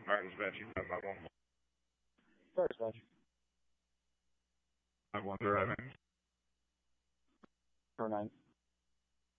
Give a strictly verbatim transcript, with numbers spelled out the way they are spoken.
right, dispatch, you have five one one. Sorry, dispatch. five one zero, I think. four nine.